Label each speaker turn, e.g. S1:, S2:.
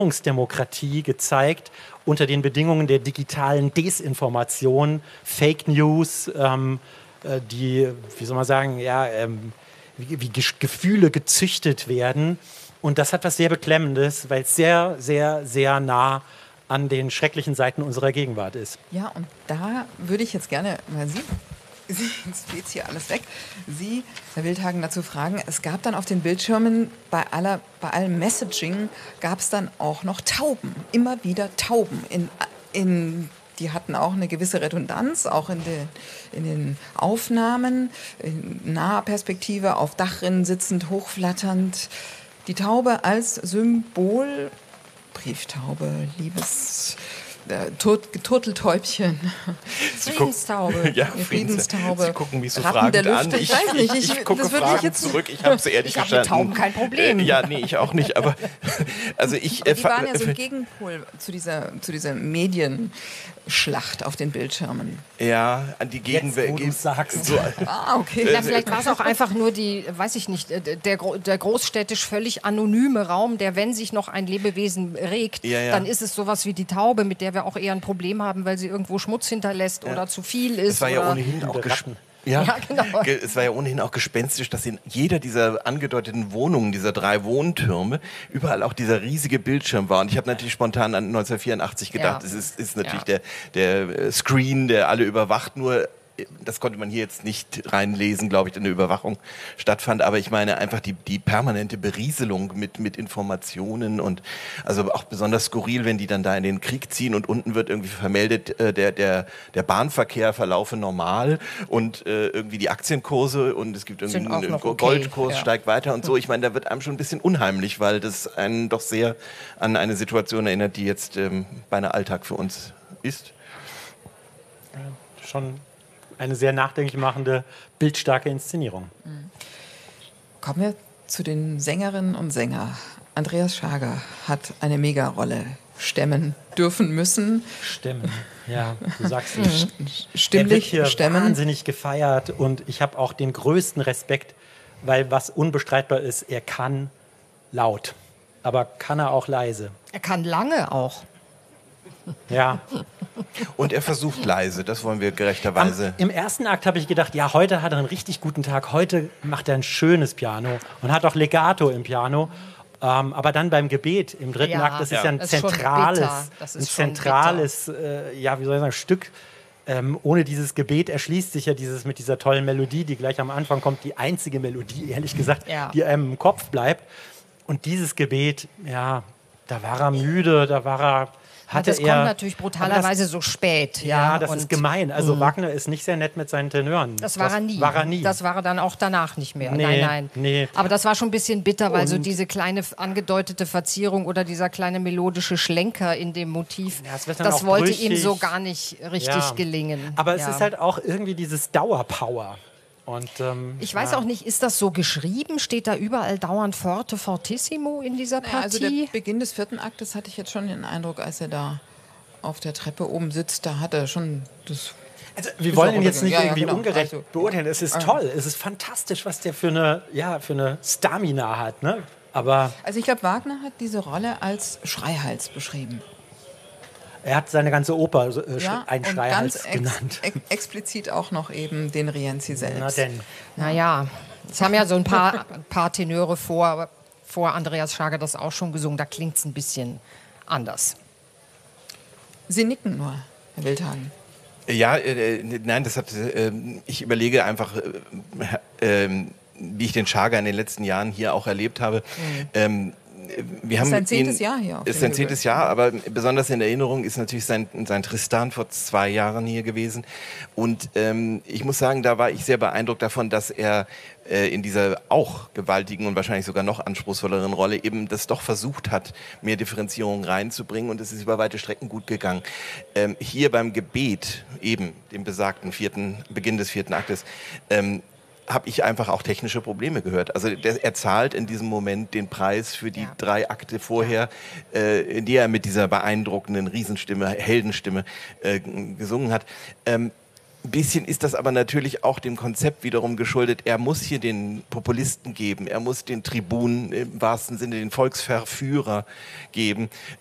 S1: Demokratie gezeigt unter den Bedingungen der digitalen Desinformation, Fake News, die, wie soll man sagen, ja, wie Gefühle gezüchtet werden. Und das hat was sehr Beklemmendes, weil es sehr, sehr, sehr nah an den schrecklichen Seiten unserer Gegenwart ist.
S2: Ja, und da würde ich jetzt gerne mal jetzt geht hier alles weg, Sie, Herr Wildhagen, dazu fragen, es gab dann auf den Bildschirmen bei allem Messaging gab es dann auch noch Tauben, immer wieder Tauben. Die hatten auch eine gewisse Redundanz, auch in den Aufnahmen, in naher Perspektive, auf Dachrinnen sitzend, hochflatternd. Die Taube als Symbol, Brieftaube, Turteltäubchen, Friedenstaube,
S3: ja,
S2: Friedenstaube.
S3: Sie gucken mich so
S2: Ratten
S3: fragend an.
S2: Ich weiß nicht,
S3: ich gucke fragend zurück. Ich habe es ehrlich verstanden.
S4: Ich habe mit Tauben kein Problem.
S3: Ja, nee, ich auch nicht. Aber also
S2: die waren ja so ein Gegenpol zu dieser Medienschlacht auf den Bildschirmen.
S3: Ja, an die Gegenwehr.
S1: Jetzt, wo du sagst.
S3: So,
S2: Okay.
S4: Ja, vielleicht war es auch einfach nur weiß ich nicht, der großstädtisch völlig anonyme Raum, der, wenn sich noch ein Lebewesen regt, dann ist es sowas wie die Taube, mit der wir auch eher ein Problem haben, weil sie irgendwo Schmutz hinterlässt oder zu viel ist.
S3: Es war ja ohnehin auch
S4: genau.
S3: Es war ja ohnehin auch gespenstisch, dass in jeder dieser angedeuteten Wohnungen, dieser 3 Wohntürme, überall auch dieser riesige Bildschirm war. Und ich habe natürlich spontan an 1984 gedacht, es ist natürlich der Screen, der alle überwacht, nur das konnte man hier jetzt nicht reinlesen, glaube ich, in der Überwachung stattfand. Aber ich meine einfach die permanente Berieselung mit Informationen und also auch besonders skurril, wenn die dann da in den Krieg ziehen und unten wird irgendwie vermeldet, der Bahnverkehr verlaufe normal und irgendwie die Aktienkurse und es gibt irgendwie einen Goldkurs steigt weiter und so. Ich meine, da wird einem schon ein bisschen unheimlich, weil das einen doch sehr an eine Situation erinnert, die jetzt beinahe Alltag für uns ist.
S1: Schon eine sehr nachdenklich machende, bildstarke Inszenierung.
S2: Kommen wir zu den Sängerinnen und Sängern. Andreas Schager hat eine Megarolle stemmen dürfen müssen.
S1: Stemmen, ja, du sagst es.
S2: Stimmlich
S1: er wird hier
S2: stemmen.
S1: Wahnsinnig gefeiert und ich habe auch den größten Respekt, weil was unbestreitbar ist, er kann laut, aber kann er auch leise.
S4: Er kann lange auch.
S1: Ja.
S3: Und er versucht leise, das wollen wir gerechterweise.
S1: Im ersten Akt habe ich gedacht, ja, heute hat er einen richtig guten Tag, heute macht er ein schönes Piano und hat auch Legato im Piano. Aber dann beim Gebet im dritten Akt, das ist ja ein zentrales, wie soll ich sagen, Stück. Ohne dieses Gebet erschließt sich ja dieses mit dieser tollen Melodie, die gleich am Anfang kommt, die einzige Melodie, ehrlich gesagt, die einem im Kopf bleibt. Und dieses Gebet, ja, da war er müde, da war er...
S4: Das kommt natürlich brutalerweise so spät.
S1: Ja, das ist gemein. Also Wagner ist nicht sehr nett mit seinen Tenören.
S4: Das war er nie. Das war er dann auch danach nicht mehr. Nein. Aber das war schon ein bisschen bitter, weil so diese kleine angedeutete Verzierung oder dieser kleine melodische Schlenker in dem Motiv, das wollte ihm so gar nicht richtig gelingen.
S1: Aber es ist halt auch irgendwie dieses Dauerpower. Und,
S4: ich weiß auch nicht, ist das so geschrieben? Steht da überall dauernd Forte, Fortissimo in dieser Partie?
S2: Also der Beginn des 4. Aktes hatte ich jetzt schon den Eindruck, als er da auf der Treppe oben sitzt, da hat er schon das...
S1: Also wir wollen ihn jetzt nicht irgendwie ungerecht beurteilen. Es ist toll, es ist fantastisch, was der für eine Stamina hat. Ne? Aber
S2: also ich glaube, Wagner hat diese Rolle als Schreihals beschrieben.
S1: Er hat seine ganze Oper ein Schreihals genannt.
S2: Explizit auch noch eben den Rienzi selbst.
S4: Naja, es haben ja so ein paar Tenöre vor Andreas Schager das auch schon gesungen. Da klingt es ein bisschen anders.
S2: Sie nicken nur, Herr Wildhagen.
S3: Ja, nein, ich überlege einfach, wie ich den Schager in den letzten Jahren hier auch erlebt habe. Wir haben
S2: sein 10. Jahr hier.
S3: Ist sein 10. Jahr, aber besonders in Erinnerung ist natürlich sein Tristan vor 2 Jahren hier gewesen. Und ich muss sagen, da war ich sehr beeindruckt davon, dass er in dieser auch gewaltigen und wahrscheinlich sogar noch anspruchsvolleren Rolle eben das doch versucht hat, mehr Differenzierung reinzubringen. Und es ist über weite Strecken gut gegangen. Hier beim Gebet, eben dem besagten Beginn des 4. Aktes, habe ich einfach auch technische Probleme gehört. Also er zahlt in diesem Moment den Preis für die 3 Akte vorher, in die er mit dieser beeindruckenden Riesenstimme, Heldenstimme gesungen hat. Ein bisschen ist das aber natürlich auch dem Konzept wiederum geschuldet. Er muss hier den Populisten geben, er muss den Tribun im wahrsten Sinne den Volksverführer geben.